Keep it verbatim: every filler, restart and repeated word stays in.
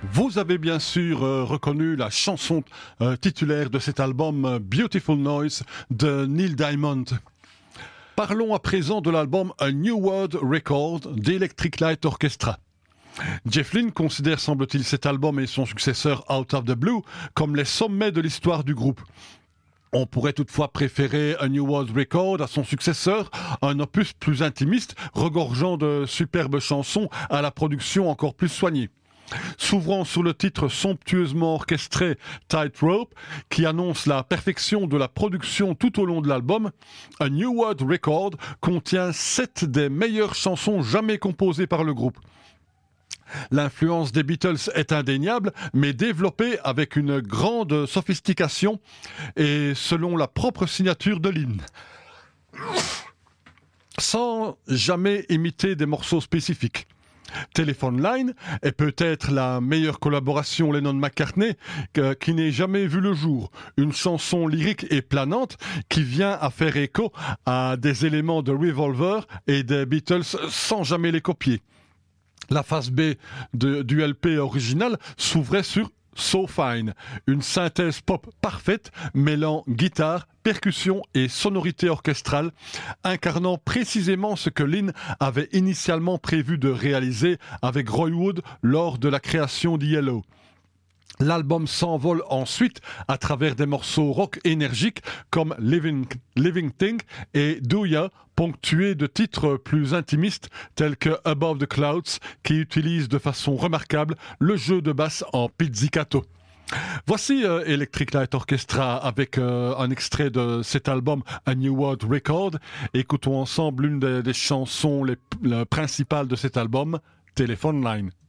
Vous avez bien sûr euh, reconnu la chanson euh, titulaire de cet album euh, Beautiful Noise de Neil Diamond. Parlons à présent de l'album A New World Record d'Electric Light Orchestra. Jeff Lynne considère, semble-t-il, cet album et son successeur Out of the Blue comme les sommets de l'histoire du groupe. On pourrait toutefois préférer A New World Record à son successeur, un opus plus intimiste, regorgeant de superbes chansons à la production encore plus soignée. S'ouvrant sous le titre somptueusement orchestré Tightrope, qui annonce la perfection de la production tout au long de l'album, A New World Record contient sept des meilleures chansons jamais composées par le groupe. L'influence des Beatles est indéniable, mais développée avec une grande sophistication et selon la propre signature de Lynne. Sans jamais imiter des morceaux spécifiques. Telephone Line est peut-être la meilleure collaboration Lennon-McCartney euh, qui n'ait jamais vu le jour. Une chanson lyrique et planante qui vient à faire écho à des éléments de Revolver et des Beatles sans jamais les copier. La face B de, du L P original s'ouvrait sur So Fine, une synthèse pop parfaite mêlant guitare, percussion et sonorité orchestrale, incarnant précisément ce que Lynne avait initialement prévu de réaliser avec Roy Wood lors de la création d'Yellow. L'album s'envole ensuite à travers des morceaux rock énergiques comme Living, Living Thing et Do Ya, ponctués de titres plus intimistes tels que Above the Clouds, qui utilisent de façon remarquable le jeu de basse en pizzicato. Voici euh, Electric Light Orchestra avec euh, un extrait de cet album A New World Record. Écoutons ensemble l'une des, des chansons les, les principales de cet album, Telephone Line.